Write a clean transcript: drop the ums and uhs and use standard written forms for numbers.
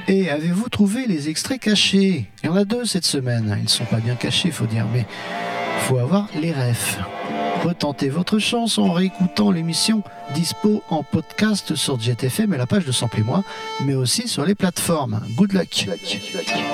Et avez-vous trouvé les extraits cachés? Il y en a 2 cette semaine. Ils ne sont pas bien cachés, faut dire, mais faut avoir les refs. Retentez votre chance en réécoutant l'émission dispo en podcast sur JetFM et la page de Sample et moi, mais aussi sur les plateformes. Good luck.